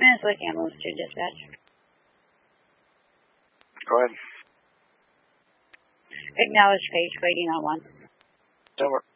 Minnesota ambulance to dispatch. Go ahead. Acknowledge page, waiting on one. Over.